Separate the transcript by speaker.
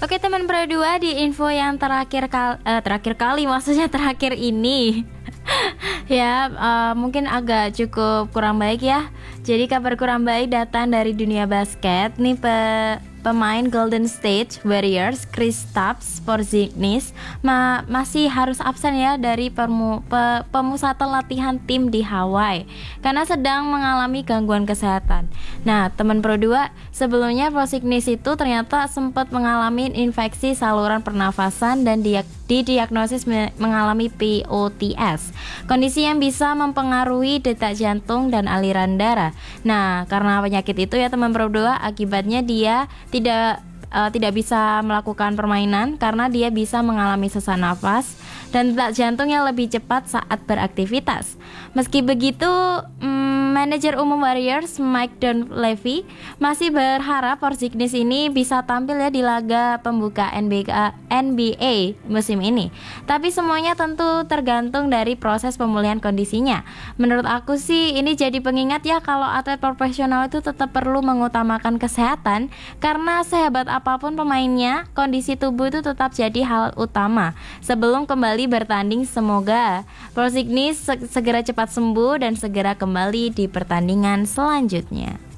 Speaker 1: Oke teman Pro 2, di info yang terakhir kali maksudnya terakhir ini ya, mungkin agak cukup kurang baik ya. Jadi kabar kurang baik datang dari dunia basket. Nih pemain Golden State Warriors Kristaps Porzingis masih harus absen ya dari pemusatan latihan tim di Hawaii karena sedang mengalami gangguan kesehatan. Nah, teman Pro 2, sebelumnya Porzingis itu ternyata sempat mengalami infeksi saluran pernafasan dan didiagnosis mengalami POTS, kondisi yang bisa mempengaruhi detak jantung dan aliran darah. Nah, karena penyakit itu ya teman Pro 2, akibatnya dia tidak bisa melakukan permainan karena dia bisa mengalami sesak nafas dan detak jantungnya lebih cepat saat beraktivitas. Meski begitu, manajer umum Warriors Mike Dunleavy masih berharap Porzingis ini bisa tampil ya di laga pembuka NBA musim ini. Tapi semuanya tentu tergantung dari proses pemulihan kondisinya. Menurut aku sih ini jadi pengingat ya kalau atlet profesional itu tetap perlu mengutamakan kesehatan, karena sehebat apapun pemainnya, kondisi tubuh itu tetap jadi hal utama sebelum kembali bertanding. Semoga Porzingis segera cepat sembuh dan segera kembali di pertandingan selanjutnya.